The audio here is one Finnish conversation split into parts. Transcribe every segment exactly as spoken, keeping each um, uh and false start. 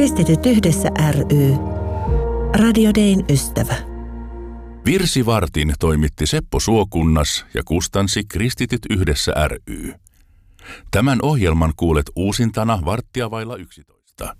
Kristityt yhdessä ry. Radio Dayn ystävä. Virsivartin toimitti Seppo Suokunnas ja kustansi Kristityt yhdessä ry. Tämän ohjelman kuulet uusintana varttia vailla yksitoista.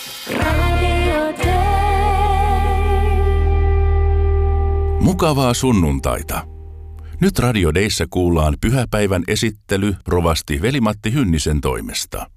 Mukavaa sunnuntaita. Nyt Radio Dayssä kuullaan pyhäpäivän esittely rovasti Veli-Matti Hynnisen toimesta.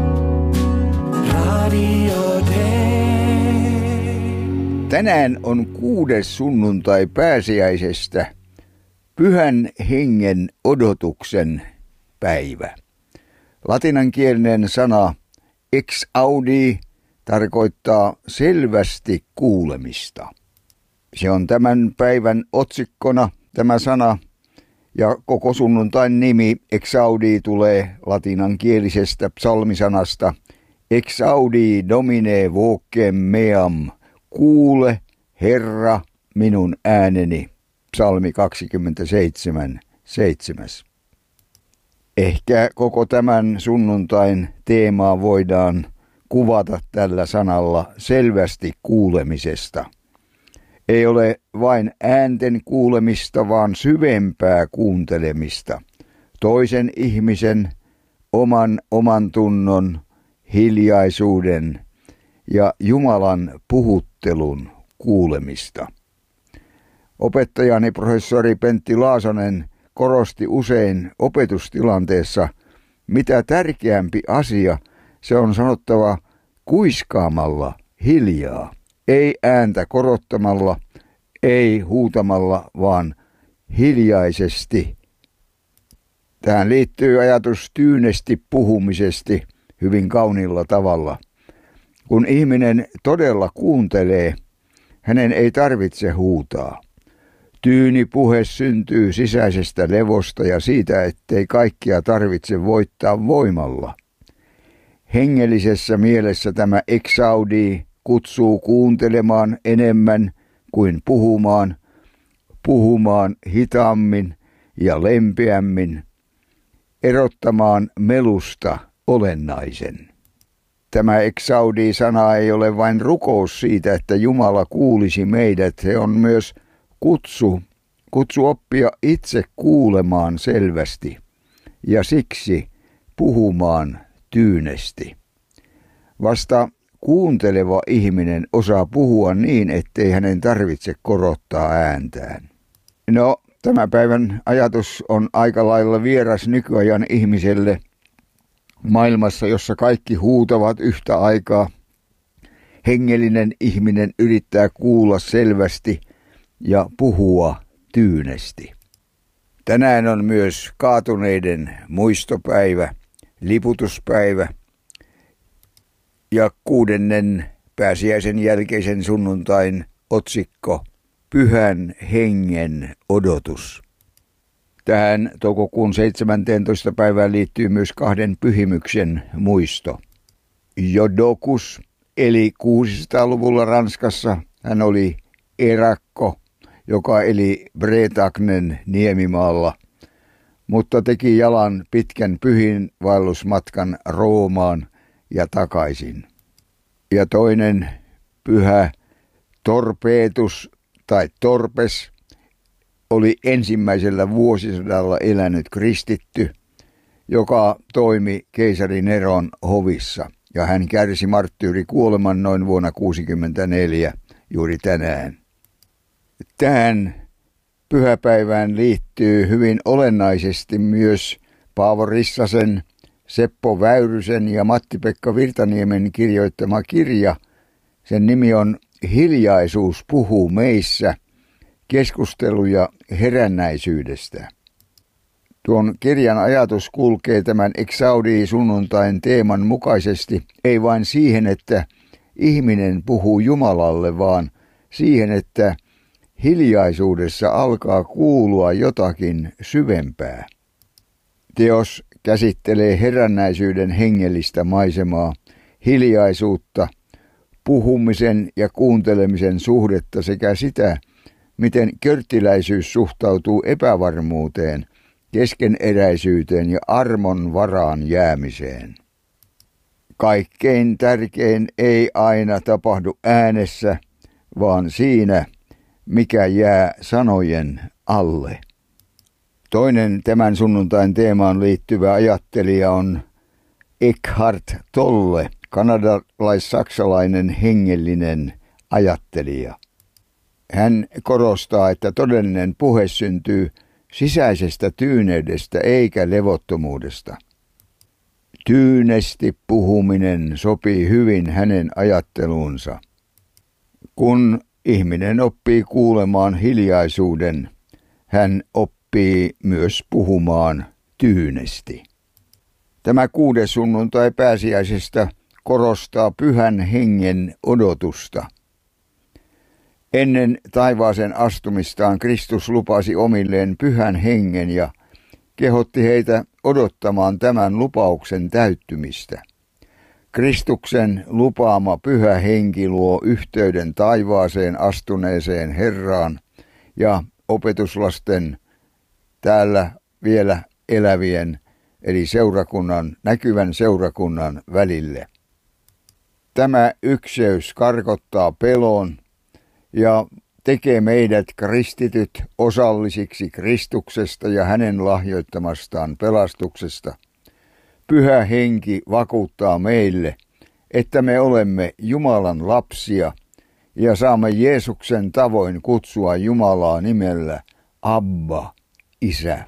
Radio Day. Tänään on kuudes sunnuntai pääsiäisestä, pyhän hengen odotuksen päivä. Latinankielinen sana ex audi tarkoittaa selvästi kuulemista. Se on tämän päivän otsikkona tämä sana, ja koko sunnuntain nimi ex audi tulee latinankielisestä psalmisanasta ex audi domine vocem meam, kuule Herra minun ääneni, psalmi kaksikymmentäseitsemän, seitsemän. Ehkä koko tämän sunnuntain teemaa voidaan kuvata tällä sanalla selvästi kuulemisesta. Ei ole vain äänten kuulemista, vaan syvempää kuuntelemista. Toisen ihmisen, oman oman tunnon, hiljaisuuden ja Jumalan puhuttelun kuulemista. Opettajani professori Pentti Laasonen korosti usein opetustilanteessa, mitä tärkeämpi asia se on sanottava kuiskaamalla hiljaa. Ei ääntä korottamalla, ei huutamalla, vaan hiljaisesti. Tähän liittyy ajatus tyynesti puhumisesti hyvin kauniilla tavalla. Kun ihminen todella kuuntelee, hänen ei tarvitse huutaa. Tyyni puhe syntyy sisäisestä levosta ja siitä, ettei kaikkia tarvitse voittaa voimalla. Hengellisessä mielessä tämä ex audi kutsuu kuuntelemaan enemmän kuin puhumaan, puhumaan hitaammin ja lempeämmin, erottamaan melusta olennaisen. Tämä ex audi-sana ei ole vain rukous siitä, että Jumala kuulisi meidät, se on myös kutsu, kutsu oppia itse kuulemaan selvästi ja siksi puhumaan tyynesti. Vasta kuunteleva ihminen osaa puhua niin, ettei hänen tarvitse korottaa ääntään. No, tämän päivän ajatus on aika lailla vieras nykyajan ihmiselle maailmassa, jossa kaikki huutavat yhtä aikaa. Hengellinen ihminen yrittää kuulla selvästi ja puhua tyynesti. Tänään on myös kaatuneiden muistopäivä, liputuspäivä ja kuudennen pääsiäisen jälkeisen sunnuntain otsikko Pyhän hengen odotus. Tähän toukokuun seitsemänteentoista päivään liittyy myös kahden pyhimyksen muisto. Jodokus eli kuusisataaluvulla Ranskassa. Hän oli erakko, joka eli Bretagnen niemimaalla, mutta teki jalan pitkän pyhiinvaellusmatkan Roomaan ja takaisin. Ja toinen pyhä Torpetus tai Torpes oli ensimmäisellä vuosisadalla elänyt kristitty, joka toimi keisari Neron hovissa. Ja hän kärsi marttyyrikuoleman noin vuonna kuusikymmentäneljä juuri tänään. Tähän pyhäpäivään liittyy hyvin olennaisesti myös Paavo Rissasen, Seppo Väyrysen ja Matti-Pekka Virtaniemen kirjoittama kirja. Sen nimi on Hiljaisuus puhuu meissä, keskusteluja herännäisyydestä. Tuon kirjan ajatus kulkee tämän ex audi sunnuntain teeman mukaisesti, ei vain siihen, että ihminen puhuu Jumalalle, vaan siihen, että hiljaisuudessa alkaa kuulua jotakin syvempää. Teos käsittelee herännäisyyden hengellistä maisemaa, hiljaisuutta, puhumisen ja kuuntelemisen suhdetta sekä sitä, miten körttiläisyys suhtautuu epävarmuuteen, keskeneräisyyteen ja armon varaan jäämiseen. Kaikkein tärkein ei aina tapahdu äänessä, vaan siinä, mikä jää sanojen alle. Toinen tämän sunnuntain teemaan liittyvä ajattelija on Eckhart Tolle, kanadalais-saksalainen hengellinen ajattelija. Hän korostaa, että todellinen puhe syntyy sisäisestä tyyneydestä eikä levottomuudesta. Tyynesti puhuminen sopii hyvin hänen ajatteluunsa. Kun ihminen oppii kuulemaan hiljaisuuden, hän oppii myös puhumaan tyynesti. Tämä kuudes sunnuntai pääsiäisestä korostaa pyhän hengen odotusta. Ennen taivaaseen astumistaan Kristus lupasi omilleen pyhän hengen ja kehotti heitä odottamaan tämän lupauksen täyttymistä. Kristuksen lupaama pyhä henki luo yhteyden taivaaseen astuneeseen Herraan ja opetuslasten täällä vielä elävien eli seurakunnan, näkyvän seurakunnan välille. Tämä ykseys karkottaa pelon ja tekee meidät kristityt osallisiksi Kristuksesta ja hänen lahjoittamastaan pelastuksesta. Pyhä henki vakuuttaa meille, että me olemme Jumalan lapsia ja saamme Jeesuksen tavoin kutsua Jumalaa nimellä Abba, Isä.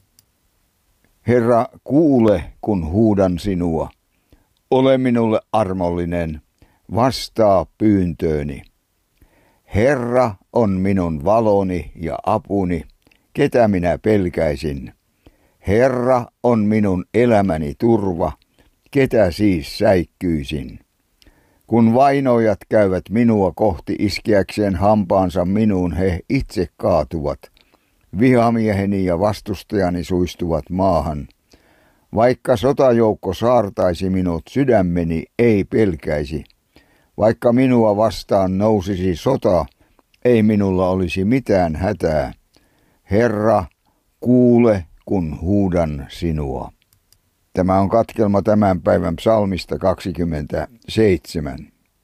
Herra, kuule, kun huudan sinua. Ole minulle armollinen, vastaa pyyntööni. Herra on minun valoni ja apuni, ketä minä pelkäisin. Herra on minun elämäni turva, ketä siis säikkyisin. Kun vainoijat käyvät minua kohti iskeäkseen hampaansa minuun, he itse kaatuvat. Vihamieheni ja vastustajani suistuvat maahan. Vaikka sotajoukko saartaisi minut, sydämeni ei pelkäisi. Vaikka minua vastaan nousisi sota, ei minulla olisi mitään hätää. Herra, kuule, kun huudan sinua. Tämä on katkelma tämän päivän psalmista kaksikymmentäseitsemän.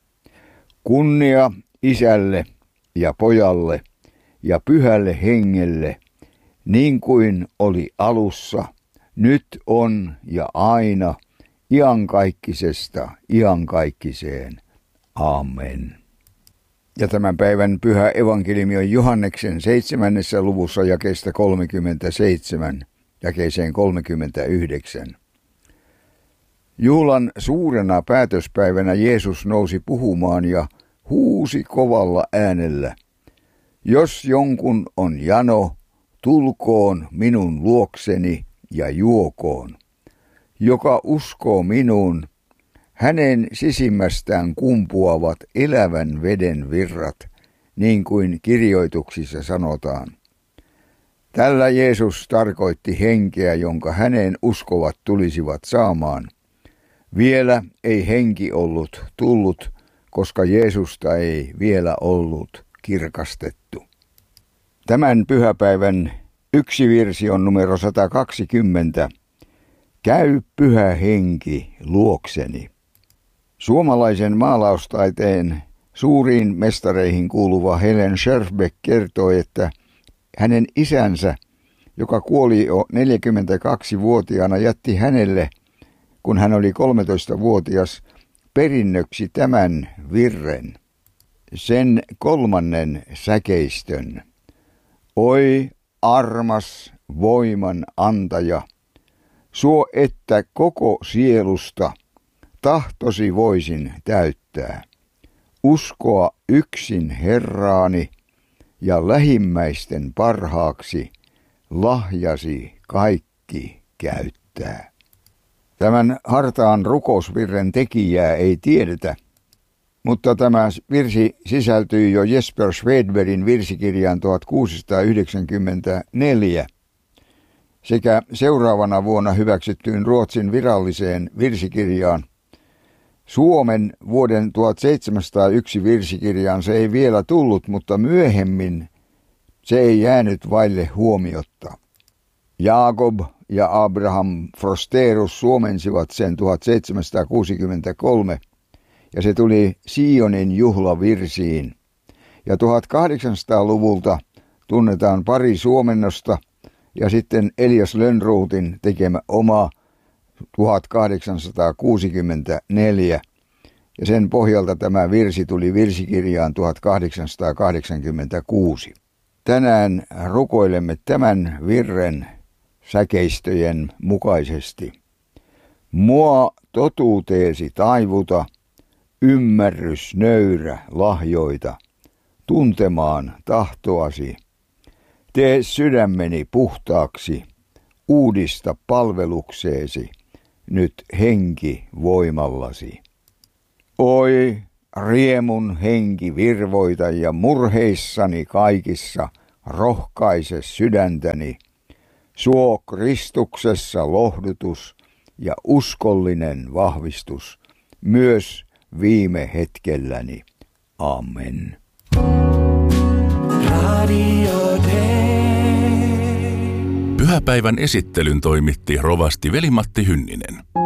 Kunnia Isälle ja Pojalle ja Pyhälle Hengelle, niin kuin oli alussa, nyt on ja aina, iankaikkisesta iankaikkiseen. Amen. Ja tämän päivän pyhä evankeliumi on Johanneksen seitsemännessä luvussa jakeesta kolmekymmentäseitsemän jakeeseen kolmekymmentäyhdeksän. Juhlan suurena päätöspäivänä Jeesus nousi puhumaan ja huusi kovalla äänellä: jos jonkun on jano, tulkoon minun luokseni ja juokoon. Joka uskoo minuun, hänen sisimmästään kumpuavat elävän veden virrat, niin kuin kirjoituksissa sanotaan. Tällä Jeesus tarkoitti henkeä, jonka hänen uskovat tulisivat saamaan. Vielä ei henki ollut tullut, koska Jeesusta ei vielä ollut kirkastettu. Tämän pyhäpäivän yksi virsi on numero sata kaksikymmentä. Käy pyhä henki luokseni. Suomalaisen maalaustaiteen suuriin mestareihin kuuluva Helen Scherfbeck kertoi, että hänen isänsä, joka kuoli jo neljäkymmentäkaksivuotiaana, jätti hänelle, kun hän oli kolmetoistavuotias, perinnöksi tämän virren, sen kolmannen säkeistön. Oi armas voiman antaja, suo että koko sielusta tahtosi voisin täyttää, uskoa yksin Herraani ja lähimmäisten parhaaksi lahjasi kaikki käyttää. Tämän hartaan rukousvirren tekijää ei tiedetä, mutta tämä virsi sisältyy jo Jesper Svedbergin virsikirjaan tuhatkuusisataayhdeksänkymmentäneljä sekä seuraavana vuonna hyväksyttyyn Ruotsin viralliseen virsikirjaan. Suomen vuoden tuhatseitsemänsataayksi virsikirjaan se ei vielä tullut, mutta myöhemmin se ei jäänyt vaille huomiotta. Jaakob ja Abraham Frosterus suomensivat sen tuhatseitsemänsataakuusikymmentäkolme ja se tuli Sionin juhlavirsiin. Ja tuhatkahdeksansataaluvulta tunnetaan pari suomennosta ja sitten Elias Lönnrothin tekemä oma tuhatkahdeksansataakuusikymmentäneljä. Ja sen pohjalta tämä virsi tuli virsikirjaan tuhatkahdeksansataakahdeksankymmentäkuusi. Tänään rukoilemme tämän virren säkeistöjen mukaisesti. Mua totuuteesi taivuta, ymmärrys nöyrä lahjoita, tuntemaan tahtoasi. Tee sydämeni puhtaaksi, uudista palvelukseesi, nyt henki voimallasi. Oi, riemun henki virvoita ja murheissani kaikissa rohkaise sydäntäni. Suo Kristuksessa lohdutus ja uskollinen vahvistus myös viime hetkelläni. Amen. Radio Day. Pyhäpäivän esittelyn toimitti rovasti Veli-Matti Hynninen.